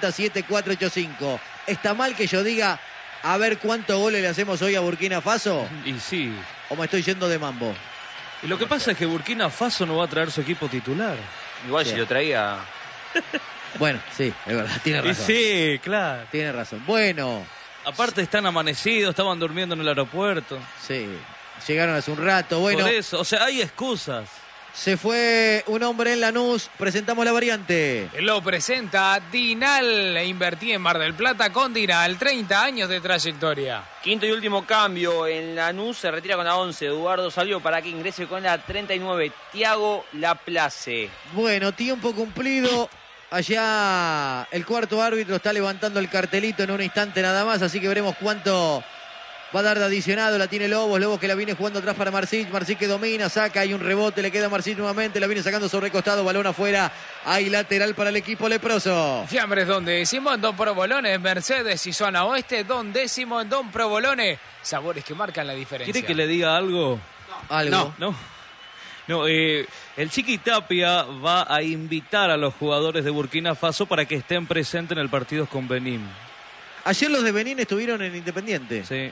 7485. ¿Está mal que yo diga a ver cuántos goles le hacemos hoy a Burkina Faso? Y sí. ¿O me estoy yendo de mambo? Y lo que pasa es que Burkina Faso no va a traer su equipo titular. Igual si lo traía... Bueno, sí, es verdad, tiene razón. Y sí, claro. Tiene razón. Bueno. Aparte están amanecidos, estaban durmiendo en el aeropuerto. Sí, llegaron hace un rato. Bueno, por eso, o sea, hay excusas. Se fue un hombre en Lanús. Presentamos la variante. Lo presenta Dinal. Invertí en Mar del Plata con Dinal. 30 años de trayectoria. Quinto y último cambio en Lanús. Se retira con la 11. Eduardo Salvio para que ingrese con la 39. Thiago Laplace. Bueno, tiempo cumplido. Allá el cuarto árbitro está levantando el cartelito en un instante nada más. Así que veremos cuánto va a dar de adicionado. La tiene Lobos que la viene jugando atrás para Marsic. Marsic que domina, saca, hay un rebote, le queda a Marsic nuevamente. La viene sacando sobre el costado, balón afuera. Hay lateral para el equipo leproso. Fiambres Don Décimo en Don Provolone. Mercedes y Zona Oeste. Don Décimo en Don Provolone. Sabores que marcan la diferencia. ¿Quiere que le diga algo? No. ¿Algo? No, el Chiqui Tapia va a invitar a los jugadores de Burkina Faso para que estén presentes en el partido con Benín. Ayer los de Benín estuvieron en Independiente. Sí.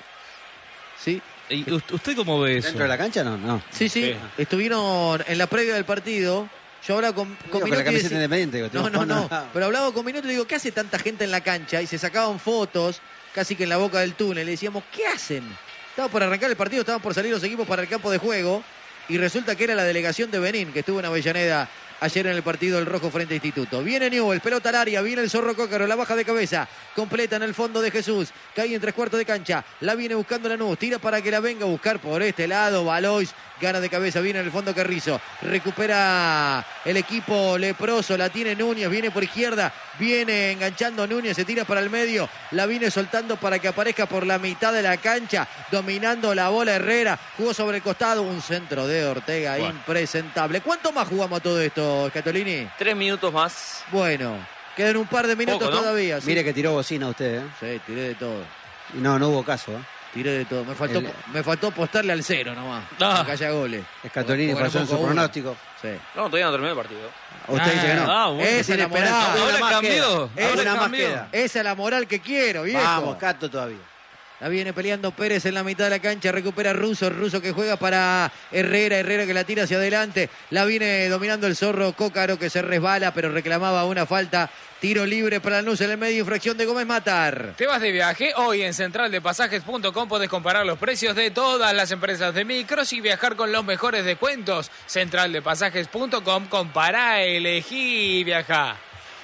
¿Sí? ¿Y usted cómo ve eso? ¿Dentro de la cancha no? Sí. Estuvieron en la previa del partido. Yo hablaba con Minuto la camiseta Independiente. No. Pero hablaba con Minuto y digo, ¿qué hace tanta gente en la cancha? Y se sacaban fotos, casi que en la boca del túnel. Le decíamos, ¿qué hacen? Estaba por arrancar el partido, estaban por salir los equipos para el campo de juego. Y resulta que era la delegación de Benín, que estuvo en Avellaneda ayer en el partido del Rojo frente a Instituto. Viene Newell, pelota al área, viene el Zorro Cócaro, la baja de cabeza, completa en el fondo de Jesús, cae en 3/4 de cancha, la viene buscando Lanús, tira para que la venga a buscar por este lado, Valois, gana de cabeza, viene en el fondo Carrizo, recupera el equipo leproso, la tiene Núñez, viene por izquierda, viene enganchando Núñez, se tira para el medio, la viene soltando para que aparezca por la mitad de la cancha, dominando la bola Herrera, jugó sobre el costado, un centro de Ortega, impresentable. ¿Cuánto más jugamos a todo esto, Scatolini? 3 minutos más. Bueno, quedan un par de minutos poco, ¿no? todavía. ¿Sí? Mire que tiró bocina usted, ¿eh? Sí, tiré de todo. Y no hubo caso, ¿eh? Tiré de todo. Me faltó apostarle al 0 nomás. Ah. Que haya goles. Scatolini Porque pasó en su poco uno. pronóstico. Sí. No, todavía no terminó el partido. Usted dice que no. Bueno. Esa es la moral. Ahora cambió. Una más queda. Esa es la moral que quiero, viejo. Vamos, Cato todavía. La viene peleando Pérez en la mitad de la cancha, recupera Russo que juega para Herrera que la tira hacia adelante, la viene dominando el Zorro Cócaro que se resbala pero reclamaba una falta, tiro libre para Lanús en el medio, infracción de Gómez Matar. ¿Te vas de viaje? Hoy en centraldepasajes.com podés comparar los precios de todas las empresas de micros y viajar con los mejores descuentos. Centraldepasajes.com, compará, elegí y viajá.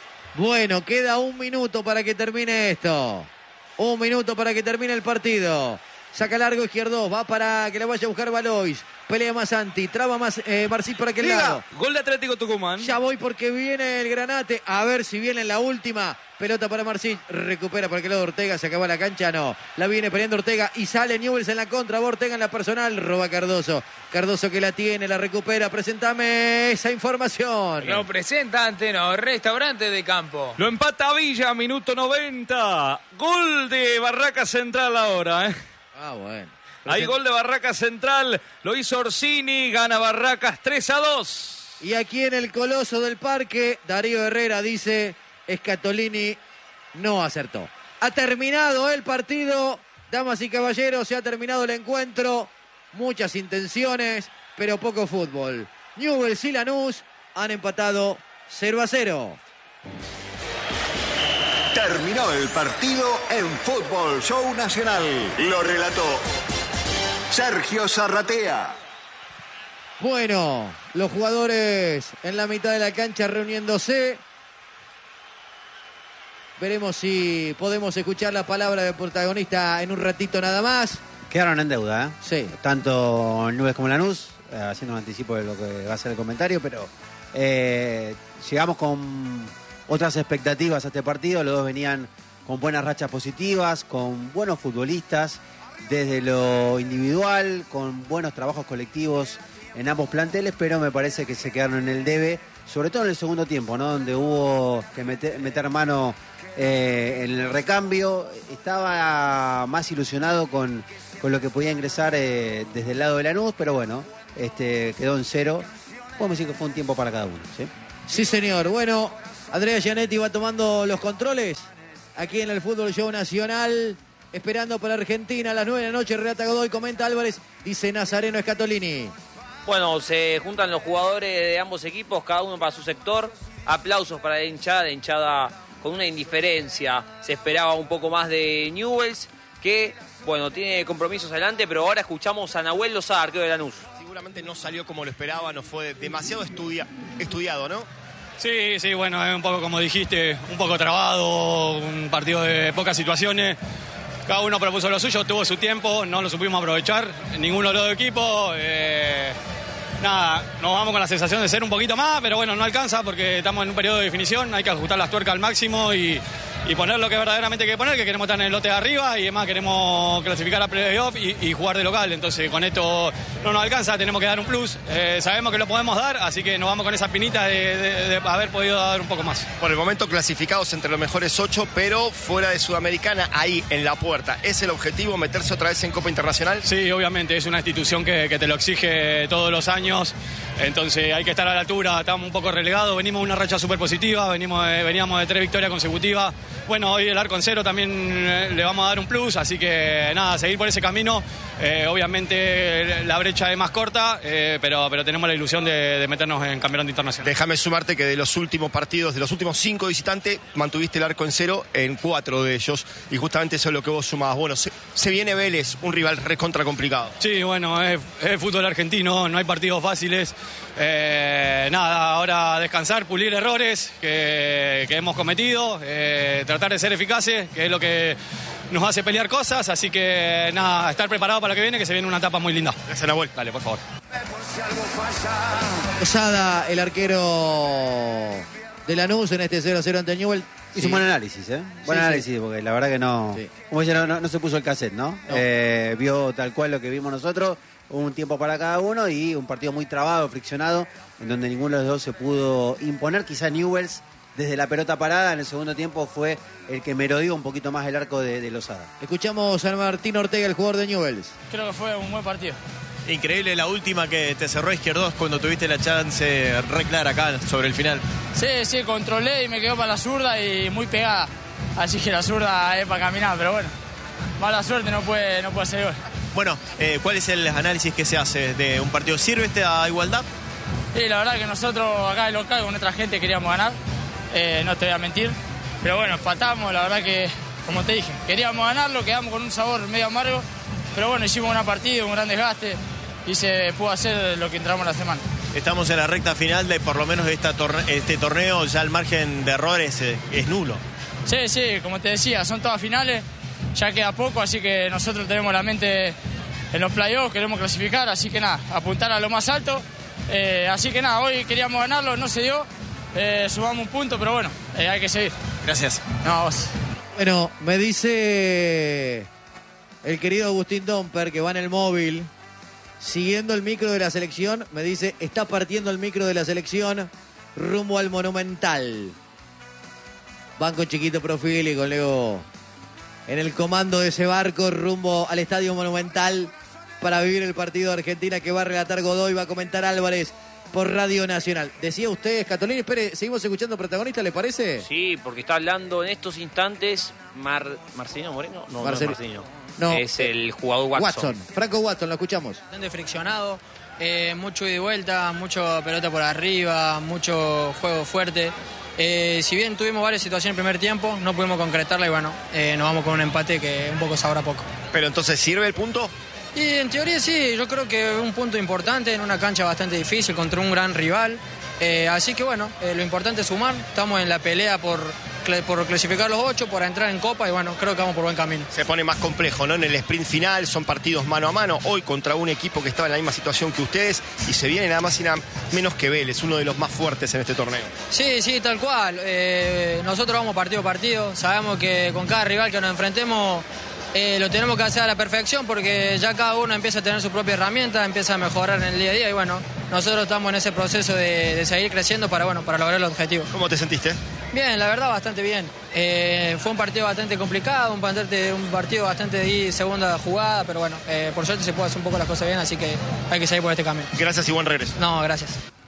Bueno, queda un minuto para que termine esto. Un minuto para que termine el partido. Saca largo izquierdo, va para que la vaya a buscar Valois. Pelea más Santi, traba más Marsic por aquel lado. Gol de Atlético Tucumán. Ya voy porque viene el Granate. A ver si viene en la última. Pelota para Marsic. Recupera por aquel lado Ortega. Se acaba la cancha. No. La viene peleando Ortega. Y sale Newell's en la contra. Va Ortega en la personal. Roba Cardoso. Cardoso que la tiene. La recupera. Presentame esa información. Lo presenta Antenor, restaurante de campo. Lo empata Villa, minuto 90. Gol de Barraca Central ahora, ¿eh? Ah, bueno. Hay gol de Barraca Central. Lo hizo Orsini. Gana Barracas 3-2. Y aquí en el Coloso del Parque, Darío Herrera dice, Scatolini no acertó. Ha terminado el partido, damas y caballeros, se ha terminado el encuentro. Muchas intenciones, pero poco fútbol. Newell's y Lanús han empatado 0-0. Terminó el partido en Fútbol Show Nacional. Lo relató Sergio Zarratea. Bueno, los jugadores en la mitad de la cancha reuniéndose. Veremos si podemos escuchar la palabra del protagonista en un ratito nada más. Quedaron en deuda, ¿eh? Sí. Tanto Newell's como Lanús, haciendo un anticipo de lo que va a ser el comentario, pero llegamos con otras expectativas a este partido. Los dos venían con buenas rachas positivas, con buenos futbolistas, desde lo individual, con buenos trabajos colectivos en ambos planteles, pero me parece que se quedaron en el debe, sobre todo en el segundo tiempo, ¿no? Donde hubo que meter mano en el recambio. Estaba más ilusionado con lo que podía ingresar desde el lado de Lanús, pero bueno, quedó en 0. Podemos decir que fue un tiempo para cada uno, ¿sí? Sí, señor. Bueno, Andrea Gianetti va tomando los controles aquí en el Fútbol Show Nacional, esperando para Argentina a las 9 de la noche. Relata Godoy, comenta Álvarez, dice Nazareno Scatolini. Bueno, se juntan los jugadores de ambos equipos, cada uno para su sector. Aplausos para la hinchada con una indiferencia. Se esperaba un poco más de Newell's, que, bueno, tiene compromisos adelante, pero ahora escuchamos a Nahuel Lozada, arquero de Lanús. Seguramente no salió como lo esperaba, no fue demasiado estudiado, ¿no? Sí, bueno, es un poco como dijiste, un poco trabado, un partido de pocas situaciones. Cada uno propuso lo suyo, tuvo su tiempo, no lo supimos aprovechar, ninguno de los dos equipos. Nada, nos vamos con la sensación de ser un poquito más, pero bueno, no alcanza porque estamos en un periodo de definición, hay que ajustar las tuercas al máximo y poner lo que verdaderamente hay que poner, que queremos estar en el lote de arriba y además queremos clasificar a playoff y jugar de local. Entonces con esto no nos alcanza, tenemos que dar un plus. Sabemos que lo podemos dar, así que nos vamos con esa pinita de haber podido dar un poco más. Por el momento clasificados entre los mejores 8, pero fuera de Sudamericana, ahí en la puerta. ¿Es el objetivo meterse otra vez en Copa Internacional? Sí, obviamente, es una institución que te lo exige todos los años, entonces hay que estar a la altura. Estamos un poco relegados, venimos de una racha súper positiva, veníamos de 3 victorias consecutivas. Bueno, hoy el arco en cero también le vamos a dar un plus, así que nada, seguir por ese camino. Obviamente la brecha es más corta, pero tenemos la ilusión de meternos en campeonato internacional. Déjame sumarte que de los últimos partidos, de los últimos 5 visitantes, mantuviste el arco en cero en 4 de ellos, y justamente eso es lo que vos sumabas. Bueno, se viene Vélez, un rival recontra complicado. Sí, bueno, es fútbol argentino, no hay partidos fáciles. Nada, ahora descansar, pulir errores que hemos cometido, tratar de ser eficaces, que es lo que nos hace pelear cosas, así que nada, estar preparado para lo que viene, que se viene una etapa muy linda. Gracias, Nahuel. Dale, por favor. Lozada, el arquero de Lanús en este 0-0 ante Newell's. Hizo un buen análisis, ¿eh? Buen análisis, porque la verdad que no... Sí. Como dice, no se puso el cassette, ¿no? Vio tal cual lo que vimos nosotros, hubo un tiempo para cada uno y un partido muy trabado, friccionado, en donde ninguno de los dos se pudo imponer. Quizá Newell's, desde la pelota parada, en el segundo tiempo fue el que merodeó un poquito más el arco de Lozada. Escuchamos a Martín Ortega, el jugador de Newell's. Creo que fue un buen partido. Increíble la última que te cerró Izquierdos cuando tuviste la chance re clara acá sobre el final. Sí, controlé y me quedó para la zurda y muy pegada. Así que la zurda es para caminar, pero bueno, mala suerte, no puede hacer gol. Bueno, ¿cuál es el análisis que se hace de un partido? ¿Sirve esta igualdad? Sí, la verdad que nosotros acá de local con nuestra gente queríamos ganar, no te voy a mentir. Pero bueno, empatamos, la verdad que, como te dije, queríamos ganarlo, quedamos con un sabor medio amargo. Pero bueno, hicimos una partida, un gran desgaste y se pudo hacer lo que entramos la semana. Estamos en la recta final de por lo menos este torneo, ya el margen de errores es nulo. Sí, como te decía, son todas finales, ya queda poco, así que nosotros tenemos la mente en los playoffs, queremos clasificar, así que nada, apuntar a lo más alto. Así que nada, hoy queríamos ganarlo, no se dio, sumamos un punto, pero bueno, hay que seguir. Gracias. No, vos. Bueno, me dice el querido Agustín Domper, que va en el móvil, siguiendo el micro de la selección, me dice, está partiendo el micro de la selección rumbo al Monumental. Van con chiquito perfil y con Leo en el comando de ese barco rumbo al Estadio Monumental para vivir el partido de Argentina que va a relatar Godoy, va a comentar Álvarez por Radio Nacional. Decía usted, Scatolini, espere, seguimos escuchando protagonista, ¿le parece? Sí, porque está hablando en estos instantes Marcelino Moreno. No, Marcelino. No, es el jugador Watson. Franco Watson, lo escuchamos. Bastante friccionado, mucho ida y vuelta, mucho pelota por arriba, mucho juego fuerte. Si bien tuvimos varias situaciones en el primer tiempo, no pudimos concretarla y bueno, nos vamos con un empate que un poco sabor a poco. ¿Pero entonces sirve el punto? Y en teoría sí, yo creo que es un punto importante en una cancha bastante difícil contra un gran rival. Así que bueno, lo importante es sumar. Estamos en la pelea por clasificar los 8, por entrar en Copa y bueno, creo que vamos por buen camino. Se pone más complejo, ¿no? En el sprint final son partidos mano a mano. Hoy contra un equipo que estaba en la misma situación que ustedes y se viene nada más y nada menos que Vélez, uno de los más fuertes en este torneo. Sí, tal cual. Nosotros vamos partido a partido. Sabemos que con cada rival que nos enfrentemos lo tenemos que hacer a la perfección porque ya cada uno empieza a tener su propia herramienta, empieza a mejorar en el día a día y bueno, nosotros estamos en ese proceso de seguir creciendo para lograr el objetivo. ¿Cómo te sentiste? Bien, la verdad bastante bien. Fue un partido bastante complicado, un partido bastante de segunda jugada, pero bueno, por suerte se puede hacer un poco las cosas bien, así que hay que seguir por este camino. Gracias y buen regreso. No, gracias.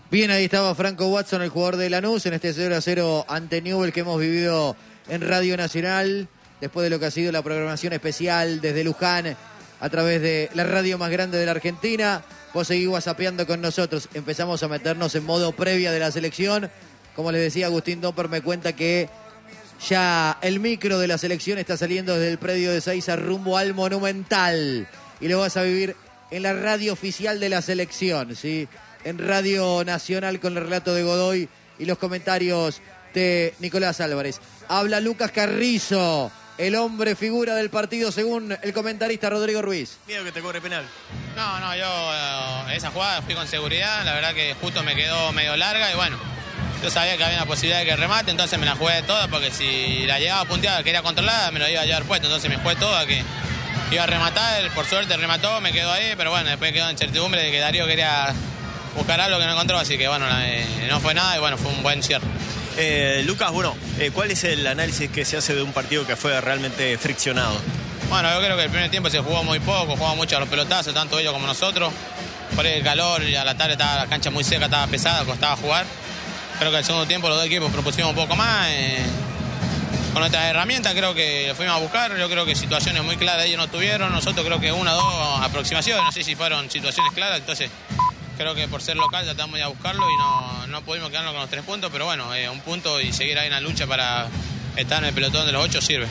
Bien, ahí estaba Franco Watson, el jugador de Lanús, en este 0-0 ante Newell's que hemos vivido en Radio Nacional, después de lo que ha sido la programación especial desde Luján, a través de la radio más grande de la Argentina. Vos seguís whatsappeando con nosotros. Empezamos a meternos en modo previa de la selección. Como les decía, Agustín Dopper me cuenta que ya el micro de la selección está saliendo desde el predio de Seiza rumbo al Monumental. Y lo vas a vivir en la radio oficial de la selección, ¿sí? En Radio Nacional con el relato de Godoy y los comentarios de Nicolás Álvarez. Habla Lucas Carrizo, el hombre figura del partido según el comentarista Rodrigo Ruiz. Miedo que te cobre penal. No, yo esa jugada fui con seguridad, la verdad que justo me quedó medio larga y bueno, yo sabía que había una posibilidad de que remate, entonces me la jugué toda porque si la llegaba punteada, quería controlada, me lo iba a llevar puesto, entonces me jugué toda que iba a rematar, por suerte remató, me quedó ahí, pero bueno, después quedó en incertidumbre de que Darío quería buscar algo que no encontró, así que bueno, no fue nada y bueno, fue un buen cierre. Lucas, bueno, ¿cuál es el análisis que se hace de un partido que fue realmente friccionado? Bueno, yo creo que el primer tiempo se jugó muy poco, jugamos mucho a los pelotazos, tanto ellos como nosotros. Por el calor y a la tarde estaba la cancha muy seca, estaba pesada, costaba jugar. Creo que el segundo tiempo los dos equipos propusimos un poco más. Con nuestras herramientas creo que fuimos a buscar, yo creo que situaciones muy claras ellos no tuvieron, nosotros creo que 1 o 2 aproximaciones, no sé si fueron situaciones claras, entonces creo que por ser local tratamos de ir a buscarlo y no pudimos quedarnos con los 3 puntos, pero bueno, un punto y seguir ahí en la lucha para estar en el pelotón de los 8 sirve.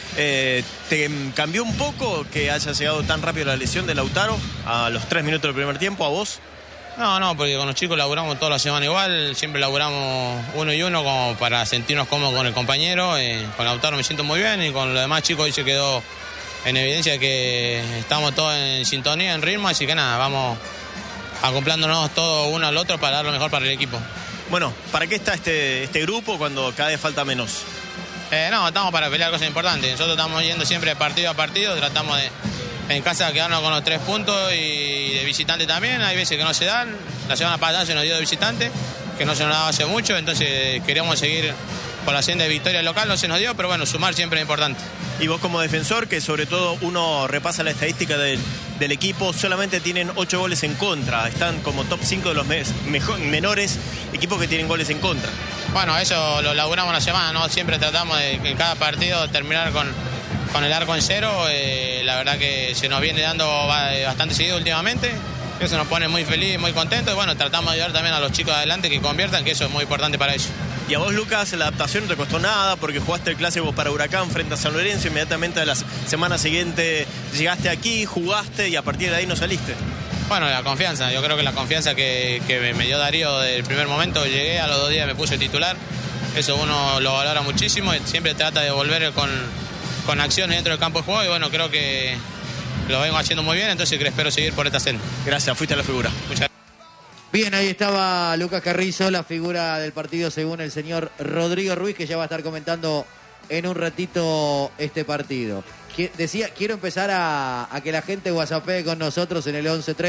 ¿Te cambió un poco que haya llegado tan rápido la lesión de Lautaro a los 3 minutos del primer tiempo, a vos? No, porque con los chicos laburamos toda la semana igual, siempre laburamos 1 y 1 como para sentirnos cómodos con el compañero. Con Lautaro me siento muy bien y con los demás chicos hoy se quedó en evidencia que estamos todos en sintonía, en ritmo, así que nada, vamos acoplándonos todos uno al otro para dar lo mejor para el equipo. Bueno, ¿para qué está este grupo cuando cada vez falta menos? No, estamos para pelear cosas importantes. Nosotros estamos yendo siempre partido a partido, tratamos de en casa quedarnos con los 3 puntos y de visitante también. Hay veces que no se dan. La semana pasada se nos dio de visitante, que no se nos daba hace mucho, entonces queríamos seguir por la senda de victoria local, no se nos dio, pero bueno, sumar siempre es importante. Y vos como defensor, que sobre todo uno repasa la estadística del equipo, solamente tienen 8 goles en contra. Están como top 5 de los menores equipos que tienen goles en contra. Bueno, eso lo laburamos la semana, ¿no? Siempre tratamos de en cada partido terminar con el arco en cero. La verdad que se nos viene dando bastante seguido últimamente. Eso nos pone muy feliz, muy contentos. Y bueno, tratamos de ayudar también a los chicos adelante que conviertan, que eso es muy importante para ellos. Y a vos, Lucas, la adaptación no te costó nada porque jugaste el clásico para Huracán frente a San Lorenzo. Inmediatamente a la semana siguiente llegaste aquí, jugaste y a partir de ahí no saliste. Bueno, la confianza. Yo creo que la confianza que me dio Darío desde el primer momento. Llegué, a los 2 días me puse titular. Eso uno lo valora muchísimo y siempre trata de volver con acciones dentro del campo de juego. Y bueno, creo que lo vengo haciendo muy bien, entonces espero seguir por esta senda. Gracias, fuiste la figura. Muchas gracias. Bien, ahí estaba Lucas Carrizo, la figura del partido según el señor Rodrigo Ruiz, que ya va a estar comentando en un ratito este partido. Decía, quiero empezar a que la gente whatsappee con nosotros en el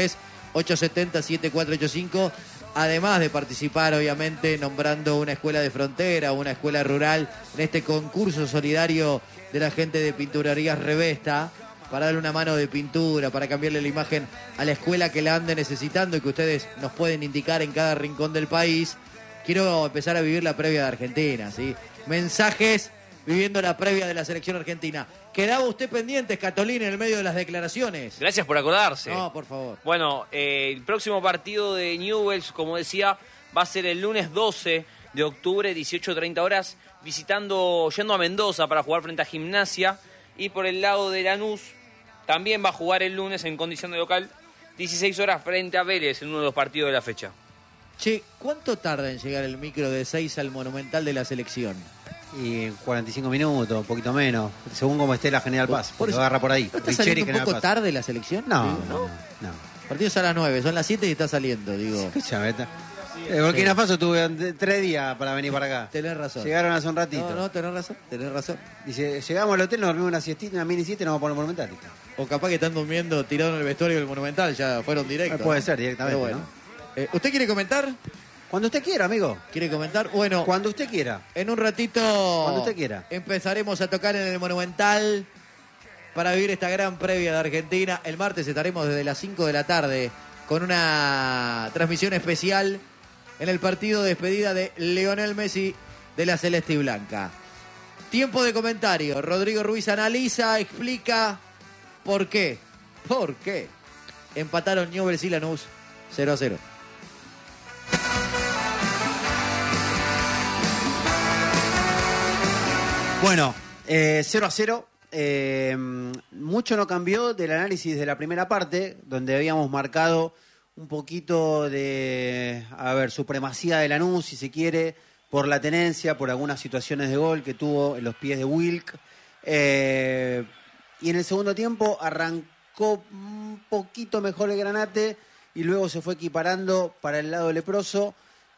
11-3-870-7485, además de participar, obviamente, nombrando una escuela de frontera, una escuela rural, en este concurso solidario de la gente de Pinturerías Revesta, para darle una mano de pintura, para cambiarle la imagen a la escuela que la ande necesitando y que ustedes nos pueden indicar en cada rincón del país. Quiero empezar a vivir la previa de Argentina, ¿sí? Mensajes viviendo la previa de la selección argentina. ¿Quedaba usted pendiente, Catolín, en el medio de las declaraciones? Gracias por acordarse. No, por favor. Bueno, el próximo partido de Newell's, como decía, va a ser el lunes 12 de octubre, 18:30 horas, yendo a Mendoza para jugar frente a Gimnasia. Y por el lado de Lanús, también va a jugar el lunes en condición de local, 16 horas frente a Vélez en uno de los partidos de la fecha. Che, ¿cuánto tarda en llegar el micro de 6 al Monumental de la selección? Y 45 minutos, un poquito menos, según como esté la General Paz, porque lo agarra por ahí. ¿No está saliendo un poco tarde la selección? No. El partido es a las 9, son las 7 y está saliendo, digo. Escúchame, Burkina Faso tuve 3 días para venir para acá. Tenés razón. Llegaron hace un ratito. No, tenés razón. Dice, llegamos al hotel, nos dormimos una siestita, una mini siesta y nos vamos por el Monumental. O capaz que están durmiendo tirados en el vestuario del Monumental, ya fueron directos. Puede ser, directamente, bueno. ¿no? ¿Usted quiere comentar? Cuando usted quiera, amigo. ¿Quiere comentar? Bueno. Cuando usted quiera. En un ratito. Cuando usted quiera. Empezaremos a tocar en el Monumental para vivir esta gran previa de Argentina. El martes estaremos desde las 5 de la tarde con una transmisión especial en el partido de despedida de Lionel Messi de la Celeste y Blanca. Tiempo de comentario. Rodrigo Ruiz analiza, explica por qué. ¿Por qué? Empataron Newell's y Lanús 0-0. Bueno, 0-0. Mucho no cambió del análisis de la primera parte, donde habíamos marcado un poquito de, supremacía de Lanús, si se quiere, por la tenencia, por algunas situaciones de gol que tuvo en los pies de Wilk. Y en el segundo tiempo arrancó un poquito mejor el Granate y luego se fue equiparando para el lado leproso,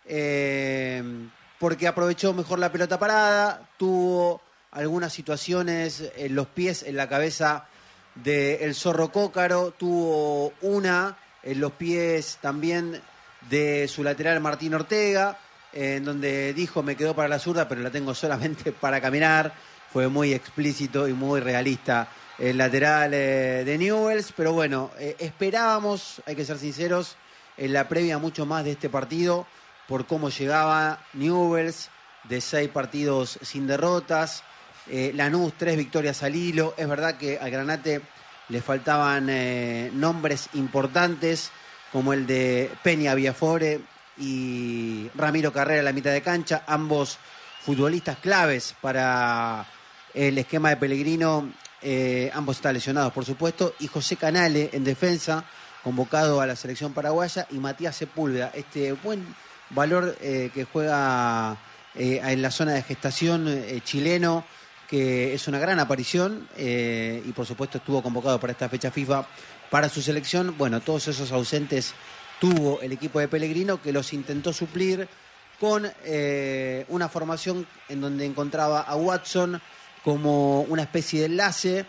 porque aprovechó mejor la pelota parada, tuvo algunas situaciones en los pies, en la cabeza del Zorro Cócaro, tuvo una en los pies también de su lateral Martín Ortega, en donde dijo me quedó para la zurda, pero la tengo solamente para caminar. Fue muy explícito y muy realista el lateral de Newell's, pero bueno, esperábamos, hay que ser sinceros, en la previa mucho más de este partido, por cómo llegaba Newell's de 6 partidos sin derrotas, Lanús 3 victorias al hilo. Es verdad que al Granate le faltaban nombres importantes como el de Peña Viafore y Ramiro Carrera en la mitad de cancha, ambos futbolistas claves para el esquema de Pellegrino. Ambos están lesionados, por supuesto, y José Canale en defensa, convocado a la selección paraguaya, y Matías Sepúlveda, este buen valor que juega en la zona de gestación chileno, que es una gran aparición, y por supuesto estuvo convocado para esta fecha FIFA para su selección. Bueno, todos esos ausentes tuvo el equipo de Pellegrino, que los intentó suplir con una formación en donde encontraba a Watson como una especie de enlace,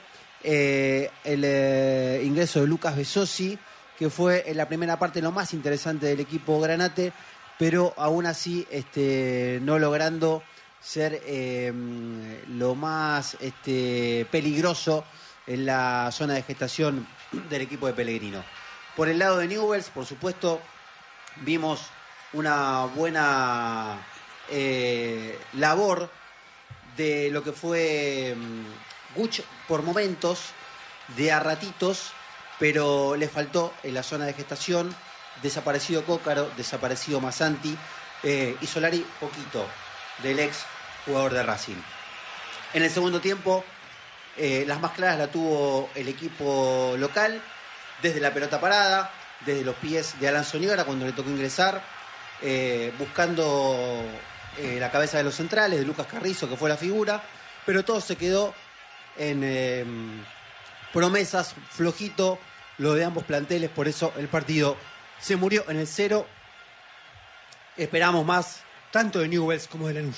el ingreso de Lucas Besosi, que fue en la primera parte lo más interesante del equipo Granate, pero aún así no logrando ser lo más peligroso en la zona de gestación del equipo de Pellegrino. Por el lado de Newell's, por supuesto, vimos una buena labor de lo que fue Guch por momentos, de a ratitos, pero le faltó en la zona de gestación. Desaparecido Cócaro, desaparecido Masanti, y Solari poquito del ex jugador de Racing. En el segundo tiempo, las más claras la tuvo el equipo local, desde la pelota parada, desde los pies de Alan Zuniga, cuando le tocó ingresar, buscando la cabeza de los centrales, de Lucas Carrizo, que fue la figura, pero todo se quedó en promesas, flojito, lo de ambos planteles. Por eso el partido se murió en el 0. Esperamos más, tanto de Newell's como de Lanús.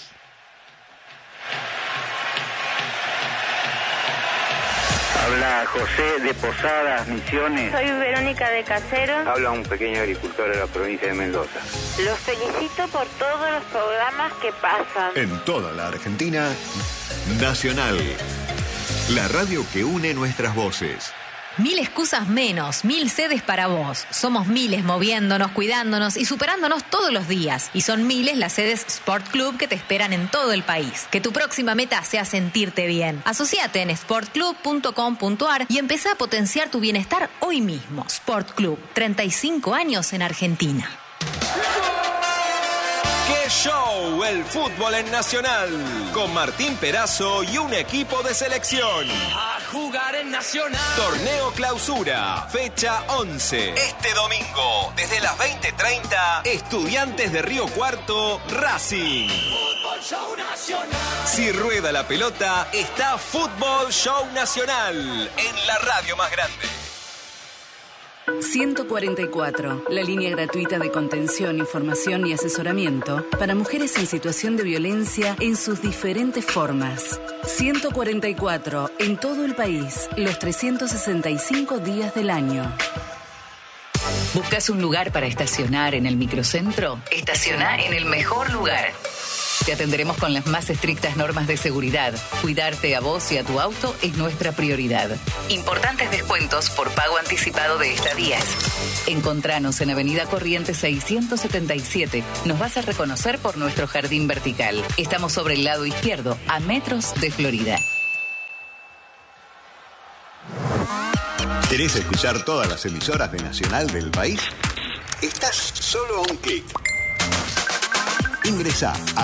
Habla José de Posadas, Misiones. Soy Verónica de Casero. Habla un pequeño agricultor de la provincia de Mendoza. Los felicito por todos los programas que pasan. En toda la Argentina, Nacional, la radio que une nuestras voces. 1000 excusas menos, 1000 sedes para vos. Somos miles moviéndonos, cuidándonos y superándonos todos los días. Y son miles las sedes Sport Club que te esperan en todo el país. Que tu próxima meta sea sentirte bien. Asociate en sportclub.com.ar y empezá a potenciar tu bienestar hoy mismo. Sport Club, 35 años en Argentina. ¡Qué show! El fútbol en Nacional. Con Martín Perazo y un equipo de selección. A jugar en Nacional. Torneo Clausura, fecha 11. Este domingo, desde las 20:30, Estudiantes de Río Cuarto, Racing. Fútbol Show Nacional. Si rueda la pelota, está Fútbol Show Nacional en la radio más grande. 144, la línea gratuita de contención, información y asesoramiento para mujeres en situación de violencia en sus diferentes formas. 144, en todo el país, los 365 días del año. ¿Buscas un lugar para estacionar en el microcentro? Estaciona en el mejor lugar. Te atenderemos con las más estrictas normas de seguridad. Cuidarte a vos y a tu auto es nuestra prioridad. Importantes descuentos por pago anticipado de estadías. Encontranos en Avenida Corrientes 677. Nos vas a reconocer por nuestro jardín vertical. Estamos sobre el lado izquierdo, a metros de Florida. ¿Querés escuchar todas las emisoras de Nacional del país? Estás solo a un clic. Ingresá a